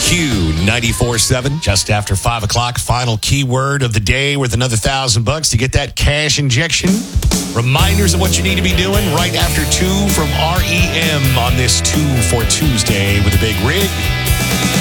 Q94.7, just after 5 o'clock. Final keyword of the day worth another $1,000 to get that cash injection. Reminders of what you need to be doing right after 2 from REM on this 2 for Tuesday with a big rig.